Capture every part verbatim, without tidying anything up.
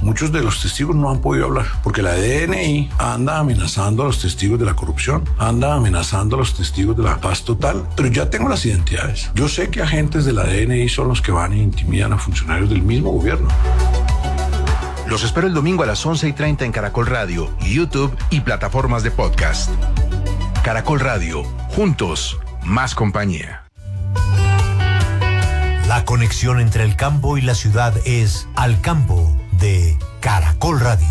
Muchos de los testigos no han podido hablar porque la D N I anda amenazando a los testigos de la corrupción, anda amenazando a los testigos de la paz total, pero ya tengo las identidades. Yo sé que agentes de la D N I son los que van e intimidan a funcionarios del mismo gobierno. Los espero el domingo a las once y treinta en Caracol Radio, YouTube y plataformas de podcast. Caracol Radio, juntos, más compañía. La conexión entre el campo y la ciudad es Al Campo de Caracol Radio.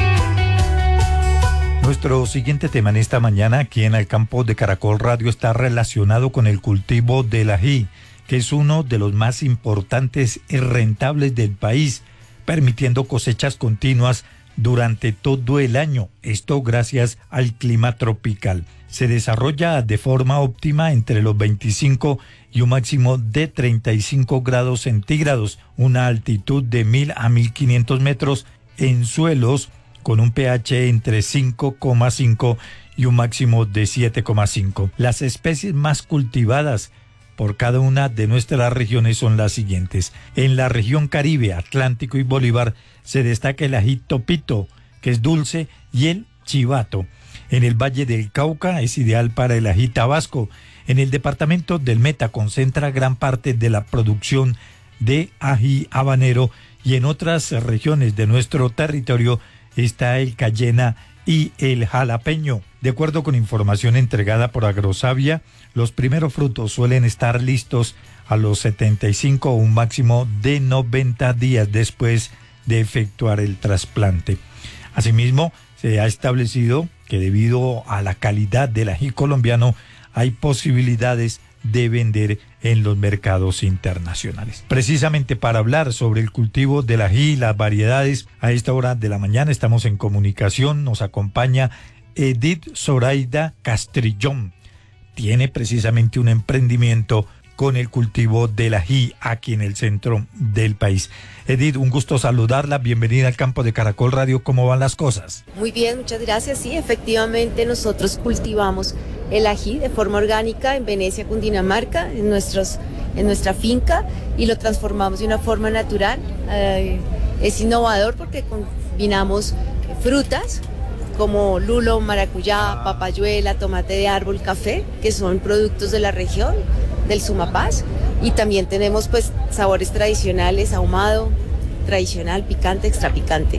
Nuestro siguiente tema en esta mañana aquí en Al Campo de Caracol Radio está relacionado con el cultivo del ají, que es uno de los más importantes y rentables del país, permitiendo cosechas continuas durante todo el año, esto gracias al clima tropical. Se desarrolla de forma óptima entre los veinticinco y un máximo de treinta y cinco grados centígrados, una altitud de mil a mil quinientos metros en suelos con un pH entre cinco coma cinco y un máximo de siete coma cinco. Las especies más cultivadas por cada una de nuestras regiones son las siguientes. En la región Caribe, Atlántico y Bolívar se destaca el ají topito, que es dulce, y el chivato. En el Valle del Cauca es ideal para el ají tabasco. En el departamento del Meta concentra gran parte de la producción de ají habanero, y en otras regiones de nuestro territorio está el cayena y el jalapeño. De acuerdo con información entregada por Agrosavia, los primeros frutos suelen estar listos a los setenta y cinco o un máximo de noventa días después de efectuar el trasplante. Asimismo, se ha establecido que debido a la calidad del ají colombiano hay posibilidades de vender en los mercados internacionales. Precisamente para hablar sobre el cultivo del ají y las variedades, a esta hora de la mañana estamos en comunicación. Nos acompaña Edith Zoraida Castrillón. Tiene precisamente un emprendimiento con el cultivo del ají aquí en el centro del país. Edith, un gusto saludarla, bienvenida al Campo de Caracol Radio. ¿Cómo van las cosas? Muy bien, muchas gracias. Sí, efectivamente nosotros cultivamos el ají de forma orgánica en Venecia, Cundinamarca, en, nuestros, en nuestra finca, y lo transformamos de una forma natural. Eh, es innovador porque combinamos frutas como lulo, maracuyá, papayuela, tomate de árbol, café, que son productos de la región del Sumapaz, y también tenemos pues sabores tradicionales, ahumado, tradicional, picante, extra picante.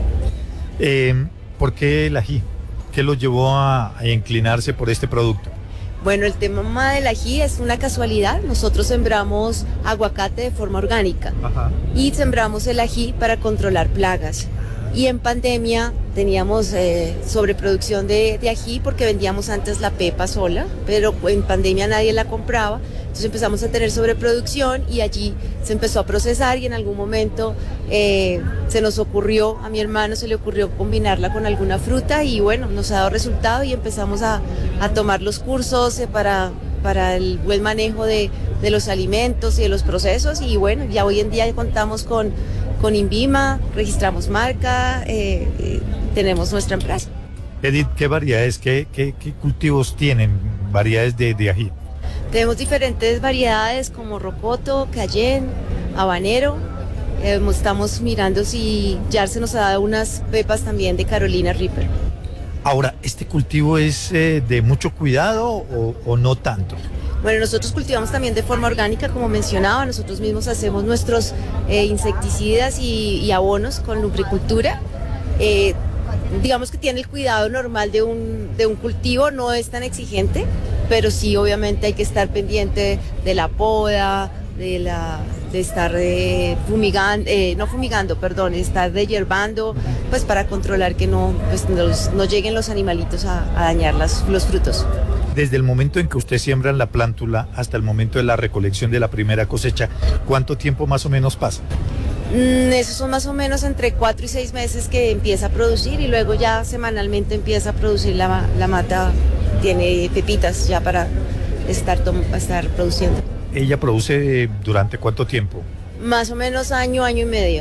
Eh, ¿Por qué el ají? ¿Qué lo llevó a, a inclinarse por este producto? Bueno, el tema del ají es una casualidad. Nosotros sembramos aguacate de forma orgánica. Ajá. Y sembramos el ají para controlar plagas. Y en pandemia teníamos eh, sobreproducción de, de ají porque vendíamos antes la pepa sola, pero en pandemia nadie la compraba. Entonces empezamos a tener sobreproducción y allí se empezó a procesar, y en algún momento eh, se nos ocurrió, a mi hermano se le ocurrió combinarla con alguna fruta, y bueno, nos ha dado resultado y empezamos a, a tomar los cursos eh, para, para el buen manejo de, de los alimentos y de los procesos, y bueno, ya hoy en día contamos con, con INVIMA, registramos marca, eh, eh, tenemos nuestra empresa. Edith, ¿qué variedades, qué, qué, qué cultivos tienen, variedades de, de ají? Tenemos diferentes variedades como rocoto, cayenne, habanero. Eh, estamos mirando si ya se nos ha dado unas pepas también de Carolina Reaper. Ahora, ¿este cultivo es eh, de mucho cuidado o, o no tanto? Bueno, nosotros cultivamos también de forma orgánica, como mencionaba. Nosotros mismos hacemos nuestros eh, insecticidas y, y abonos con lubricultura. Eh, digamos que tiene el cuidado normal de un, de un cultivo, no es tan exigente, pero sí obviamente hay que estar pendiente de la poda, de la de estar eh, fumigando, eh, no fumigando, perdón, estar deshierbando, pues para controlar que no, pues, los, no lleguen los animalitos a, a dañar las, los frutos. Desde el momento en que usted siembra la plántula hasta el momento de la recolección de la primera cosecha, ¿cuánto tiempo más o menos pasa? Mm, esos son más o menos entre cuatro y seis meses que empieza a producir, y luego ya semanalmente empieza a producir la, la mata, tiene pepitas ya para estar, estar produciendo. ¿Ella produce durante cuánto tiempo? Más o menos año, año y medio.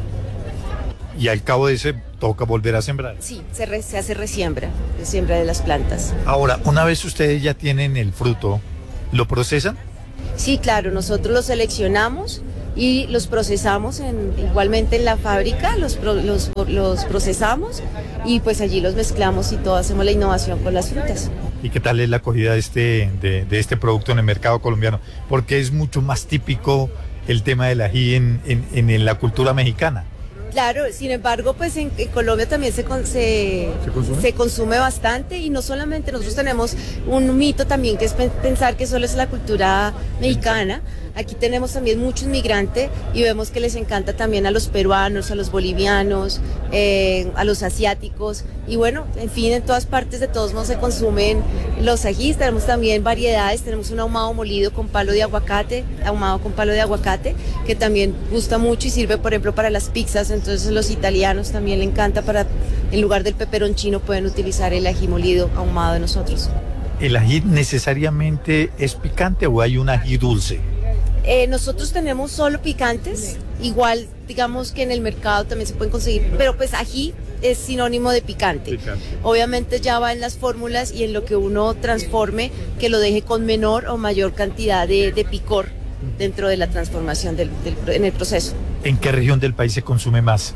¿Y al cabo de ese toca volver a sembrar? Sí, se, re, se hace resiembra, resiembra de las plantas. Ahora, una vez ustedes ya tienen el fruto, ¿lo procesan? Sí, claro, nosotros lo seleccionamos, y los procesamos en, igualmente en la fábrica, los, los, los procesamos y pues allí los mezclamos y todo, hacemos la innovación con las frutas. ¿Y qué tal es la acogida de este, de, de este producto en el mercado colombiano? Porque es mucho más típico el tema del ají en, en, en la cultura mexicana. Claro, sin embargo, pues en, en Colombia también se, con, se, ¿Se, consume? se consume bastante y no solamente, nosotros tenemos un mito también que es pensar que solo es la cultura mexicana. Aquí tenemos también muchos migrantes y vemos que les encanta también a los peruanos, a los bolivianos, eh, a los asiáticos y bueno, en fin, en todas partes de todos modos se consumen los ajís. Tenemos también variedades, tenemos un ahumado molido con palo de aguacate, ahumado con palo de aguacate, que también gusta mucho y sirve por ejemplo para las pizzas, entonces los italianos también le encanta, para en lugar del peperoncino pueden utilizar el ají molido ahumado de nosotros. ¿El ají necesariamente es picante o hay un ají dulce? Eh, nosotros tenemos solo picantes, igual digamos que en el mercado también se pueden conseguir, pero pues ají es sinónimo de picante. picante. Obviamente ya va en las fórmulas y en lo que uno transforme, que lo deje con menor o mayor cantidad de, de picor dentro de la transformación del, del, en el proceso. ¿En qué región del país se consume más?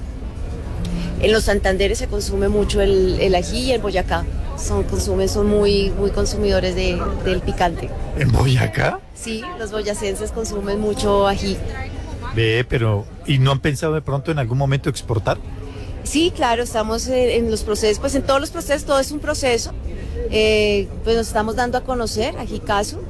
En los Santanderes se consume mucho el, el ají y en Boyacá. Son, consumen, son muy, muy consumidores de, del picante. ¿En Boyacá? Sí, los boyacenses consumen mucho ají. Ve, pero ¿y no han pensado de pronto en algún momento exportar? Sí, claro, estamos en los procesos, pues en todos los procesos, todo es un proceso. Eh, pues nos estamos dando a conocer, Ajicaso,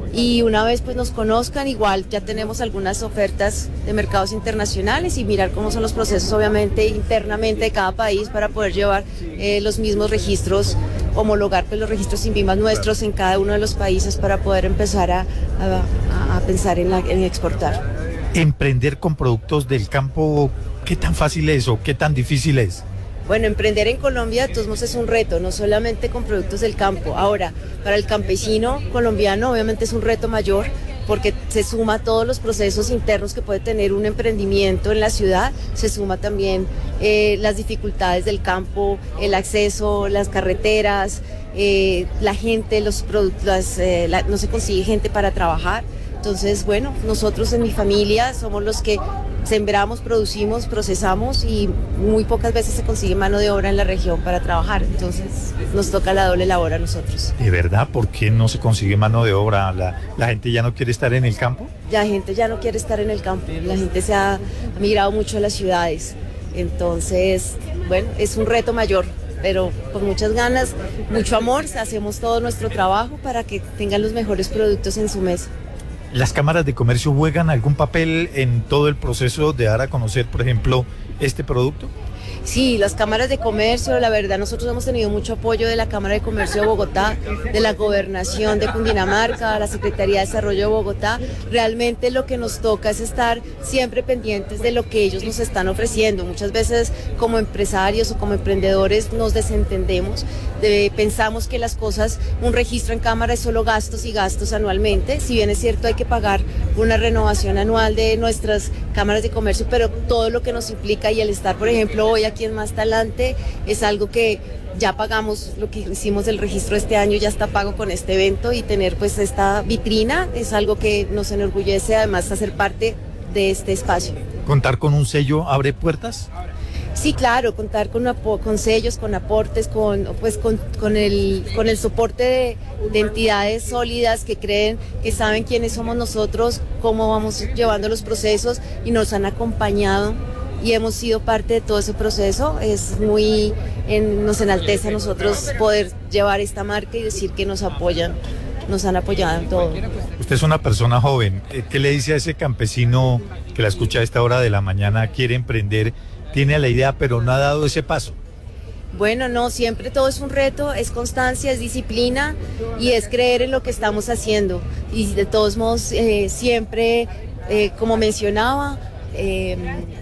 y una vez pues nos conozcan, igual ya tenemos algunas ofertas de mercados internacionales y mirar cómo son los procesos obviamente internamente de cada país para poder llevar eh, los mismos registros, homologar pues los registros INVIMA nuestros en cada uno de los países para poder empezar a, a, a pensar en, la, en exportar. Emprender con productos del campo, ¿qué tan fácil es o qué tan difícil es? Bueno, emprender en Colombia de todos modos es un reto, no solamente con productos del campo. Ahora, para el campesino colombiano obviamente es un reto mayor porque se suma a todos los procesos internos que puede tener un emprendimiento en la ciudad, se suma también eh, las dificultades del campo, el acceso, las carreteras, eh, la gente, los productos, eh, la, no se consigue gente para trabajar. Entonces, bueno, nosotros en mi familia somos los que sembramos, producimos, procesamos y muy pocas veces se consigue mano de obra en la región para trabajar. Entonces, nos toca la doble labor a nosotros. ¿De verdad? ¿Por qué no se consigue mano de obra? ¿La, la gente ya no quiere estar en el campo? La gente ya no quiere estar en el campo. La gente se ha migrado mucho a las ciudades. Entonces, bueno, es un reto mayor, pero con muchas ganas, mucho amor, hacemos todo nuestro trabajo para que tengan los mejores productos en su mesa. ¿Las cámaras de comercio juegan algún papel en todo el proceso de dar a conocer, por ejemplo, este producto? Sí, las cámaras de comercio, la verdad, nosotros hemos tenido mucho apoyo de la Cámara de Comercio de Bogotá, de la Gobernación de Cundinamarca, la Secretaría de Desarrollo de Bogotá. Realmente lo que nos toca es estar siempre pendientes de lo que ellos nos están ofreciendo. Muchas veces como empresarios o como emprendedores nos desentendemos, de, pensamos que las cosas, un registro en cámara es solo gastos y gastos anualmente. Si bien es cierto hay que pagar una renovación anual de nuestras cámaras de comercio, pero todo lo que nos implica y el estar, por ejemplo, hoy aquí en Más Talante es algo que ya pagamos, lo que hicimos del registro este año ya está pago con este evento y tener pues esta vitrina es algo que nos enorgullece, además hacer parte de este espacio. ¿Contar con un sello abre puertas? Sí, claro, contar con, con sellos, con aportes, con, pues, con, con, el, con el soporte de, de entidades sólidas que creen, que saben quiénes somos nosotros, cómo vamos llevando los procesos y nos han acompañado y hemos sido parte de todo ese proceso. Es muy, en, nos enaltece a nosotros poder llevar esta marca y decir que nos apoyan, nos han apoyado en todo. Usted es una persona joven, ¿qué le dice a ese campesino que la escucha a esta hora de la mañana, quiere emprender, tiene la idea pero no ha dado ese paso? Bueno, no, siempre todo es un reto, es constancia, es disciplina y es creer en lo que estamos haciendo. Y de todos modos, eh, siempre, eh, como mencionaba, eh,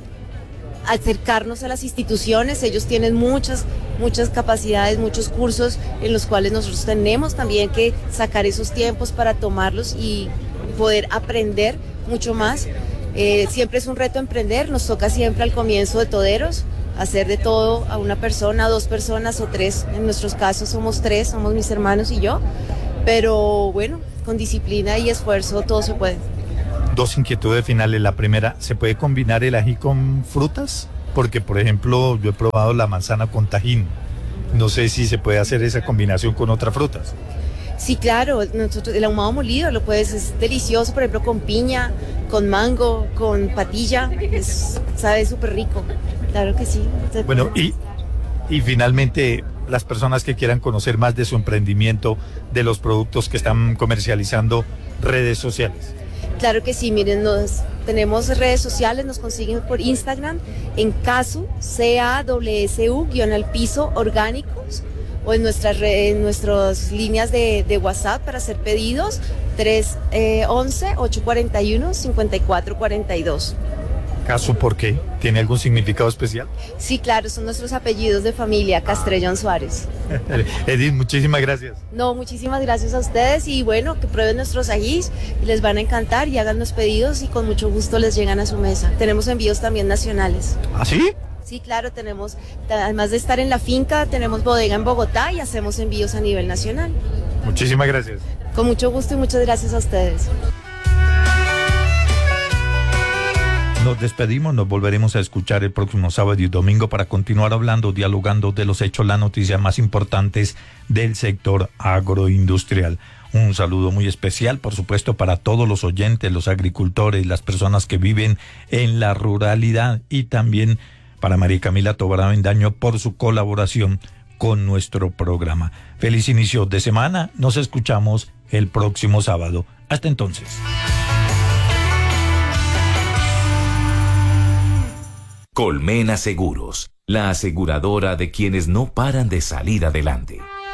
acercarnos a las instituciones, ellos tienen muchas, muchas capacidades, muchos cursos en los cuales nosotros tenemos también que sacar esos tiempos para tomarlos y poder aprender mucho más. Eh, siempre es un reto emprender, nos toca siempre al comienzo de toderos, hacer de todo a una persona, a dos personas o tres, en nuestros casos somos tres, somos mis hermanos y yo, pero bueno, con disciplina y esfuerzo todo se puede. Dos inquietudes finales. La primera, ¿se puede combinar el ají con frutas? Porque, por ejemplo, yo he probado la manzana con tajín. No sé si se puede hacer esa combinación con otras frutas. Sí, claro, nosotros, el ahumado molido lo puedes, es delicioso, por ejemplo, con piña, con mango, con patilla, es, sabe súper rico, claro que sí. Bueno, y, y finalmente, las personas que quieran conocer más de su emprendimiento, de los productos que están comercializando, redes sociales. Claro que sí, miren, nos, tenemos redes sociales, nos consiguen por Instagram, en Casu, C A W S U, guión al piso, orgánicos, o en nuestras, en nuestras líneas de, de WhatsApp para hacer pedidos, tres once, ocho cuarenta y uno, cincuenta y cuatro cuarenta y dos. ¿Casu por qué? ¿Tiene algún significado especial? Sí, claro, son nuestros apellidos de familia, Castrellón Suárez. Edith, muchísimas gracias. No, muchísimas gracias a ustedes y bueno, que prueben nuestros ajís y les van a encantar y hagan los pedidos y con mucho gusto les llegan a su mesa. Tenemos envíos también nacionales. ¿Ah, sí? Sí, claro, tenemos, además de estar en la finca, tenemos bodega en Bogotá y hacemos envíos a nivel nacional. Muchísimas gracias. Con mucho gusto y muchas gracias a ustedes. Nos despedimos, nos volveremos a escuchar el próximo sábado y domingo para continuar hablando, dialogando de los hechos, las noticias más importantes del sector agroindustrial. Un saludo muy especial, por supuesto, para todos los oyentes, los agricultores, las personas que viven en la ruralidad y también para María Camila Tobar Avendaño por su colaboración con nuestro programa. Feliz inicio de semana, nos escuchamos el próximo sábado. Hasta entonces. Colmena Seguros, la aseguradora de quienes no paran de salir adelante.